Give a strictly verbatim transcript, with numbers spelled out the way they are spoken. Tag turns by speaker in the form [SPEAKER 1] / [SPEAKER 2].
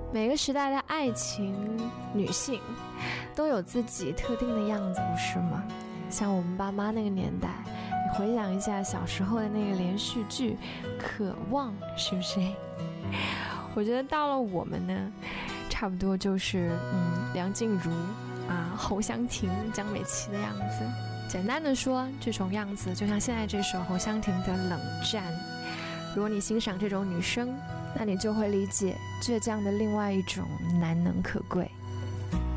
[SPEAKER 1] 每个时代的爱情，女性都有自己特定的样子，不是吗？像我们爸妈那个年代，你回想一下小时候的那个连续剧《渴望》，是不是？我觉得到了我们呢，差不多就是嗯，梁静茹啊、侯湘婷、江美琪的样子。简单的说，这种样子就像现在这首侯湘婷的《冷战》。如果你欣赏这种女生，那你就会理解倔强的另外一种难能可贵。